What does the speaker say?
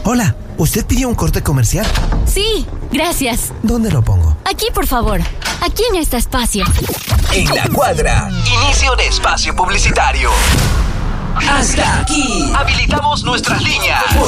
Hola, ¿usted pidió un corte comercial? Sí, gracias. ¿Dónde lo pongo? Aquí, por favor. Aquí en este espacio. En la cuadra, inicio de espacio publicitario. Hasta aquí. Habilitamos nuestras líneas.